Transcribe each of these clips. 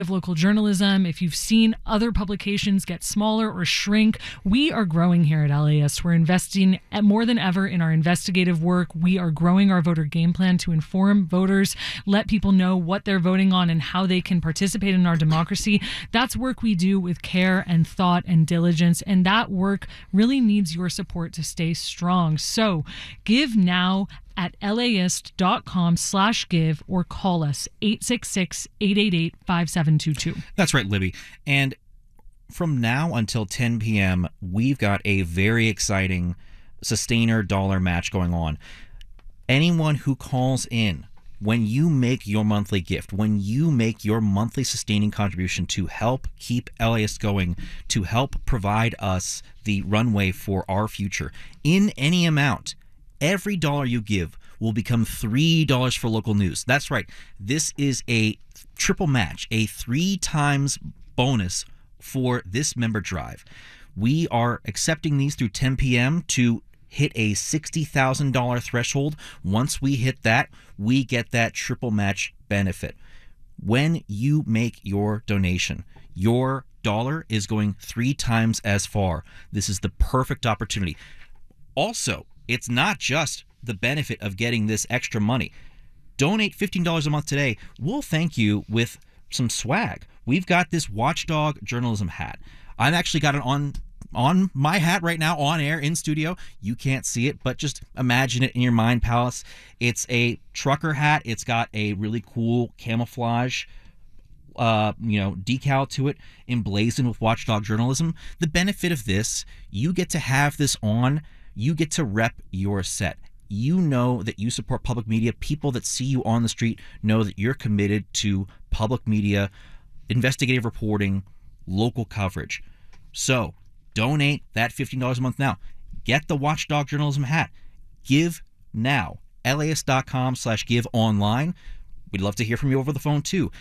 of local journalism, if you've seen other publications get smaller or shrink, we are growing here at LAist. We're investing more than ever in our investigative work. We are growing our voter game plan to inform voters, let people know what they're voting on and how they can participate in our democracy. That's work we do with care and thought and diligence, and that work really needs your support to stay strong. So give now at laist.com/give or call us 866-888-5722. That's right, Libby. And from now until 10 p.m., we've got a very exciting Sustainer dollar match going on. Anyone who calls in, when you make your monthly gift, when you make your monthly sustaining contribution to help keep LAist going, to help provide us the runway for our future, in any amount, every dollar you give will become $3 for local news. That's right. This is a triple match, a 3 times bonus for this member drive. We are accepting these through 10 p.m. to hit a $60,000 threshold. Once we hit that, we get that triple match benefit. When you make your donation, your dollar is going 3 times as far. This is the perfect opportunity. Also, it's not just the benefit of getting this extra money. Donate $15 a month today. We'll thank you with some swag. We've got this Watchdog journalism hat. I've actually got it on my hat right now, on air, in studio. You can't see it, but just imagine it in your mind palace. It's a trucker hat. It's got a really cool camouflage decal to it, emblazoned with Watchdog journalism. The benefit of this, you get to have this on. You get to rep your set. You know that you support public media. People that see you on the street know that you're committed to public media, investigative reporting, local coverage. So donate that $15 a month now. Get the Watchdog journalism hat. Give now. LAist.com/give online. We'd love to hear from you over the phone too.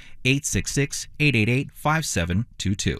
866-888-5722.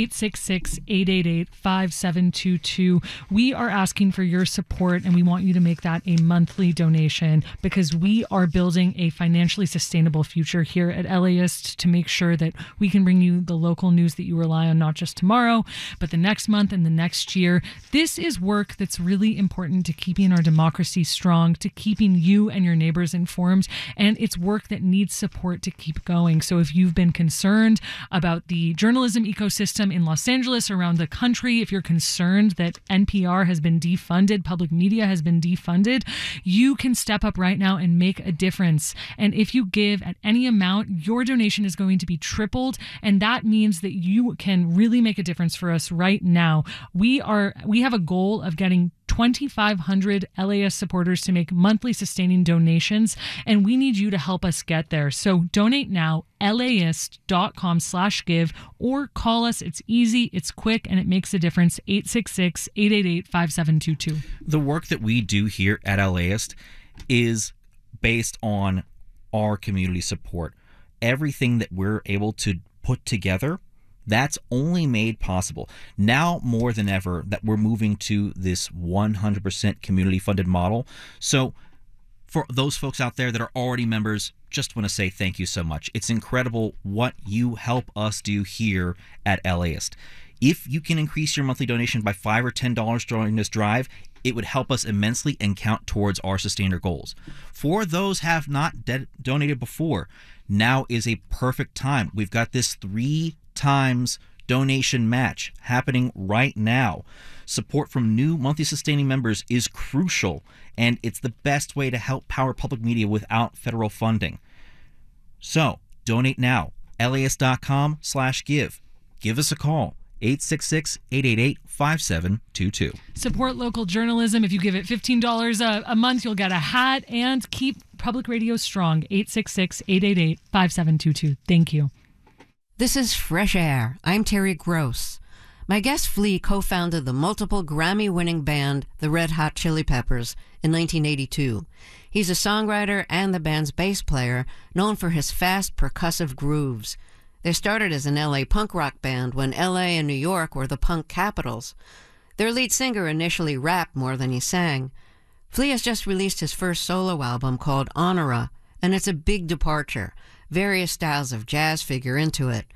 866-888-5722. We are asking for your support, and we want you to make that a monthly donation because we are building a financially sustainable future here at LAist to make sure that we can bring you the local news that you rely on, not just tomorrow, but the next month and the next year. This is work that's really important to keeping our democracy strong, to keeping you and your neighbors informed, and it's work that needs support to keep going. So if you've been concerned about the journalism ecosystem in Los Angeles, around the country, if you're concerned that NPR has been defunded, public media has been defunded, you can step up right now and make a difference. And if you give at any amount, your donation is going to be tripled, and that means that you can really make a difference for us right now. We have a goal of getting 2,500 LAist supporters to make monthly sustaining donations, and we need you to help us get there. So donate now, laist.com/give, or call us. It's easy, it's quick, and it makes a difference. 866-888-5722. The work that we do here at LAist is based on our community support. Everything that we're able to put together, that's only made possible now more than ever that we're moving to this 100% community funded model. So for those folks out there that are already members, just want to say thank you so much. It's incredible what you help us do here at LAist. If you can increase your monthly donation by $5 or $10 during this drive, it would help us immensely and count towards our sustainer goals. For those have not donated before, now is a perfect time. We've got this 3 times donation match happening right now. Support from new monthly sustaining members is crucial, and it's the best way to help power public media without federal funding. So donate now. LAist.com/give. Give us a call. 866-888-5722. Support local journalism. If you give it $15 a month, you'll get a hat, and keep public radio strong. 866-888-5722. Thank you. This is Fresh Air. I'm Terry Gross. My guest Flea co-founded the multiple Grammy-winning band, the Red Hot Chili Peppers, in 1982. He's a songwriter and the band's bass player, known for his fast, percussive grooves. They started as an LA punk rock band when LA and New York were the punk capitals. Their lead singer initially rapped more than he sang. Flea has just released his first solo album called Honora, and it's a big departure. Various styles of jazz figure into it.